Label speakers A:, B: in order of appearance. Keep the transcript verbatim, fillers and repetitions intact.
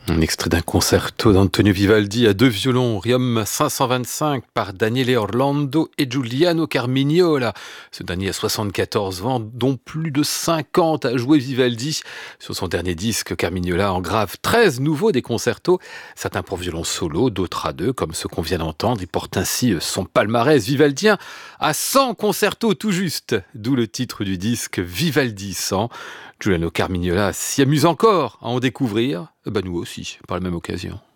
A: Un extrait d'un concerto d'Antonio Vivaldi à deux violons, Requiem cinq cent vingt-cinq par Daniele Orlando et Giuliano Carmignola. Ce dernier a soixante-quatorze ans, dont plus de cinquante a joué Vivaldi. Sur son dernier disque, Carmignola engrave treize nouveaux des concertos, certains pour violon solo, d'autres à deux, comme ce qu'on vient d'entendre. Il porte ainsi son palmarès vivaldien à cent concertos tout juste, d'où le titre du disque Vivaldi cent. Giuliano Carmignola s'y amuse encore à en découvrir, ben nous aussi, par la même occasion.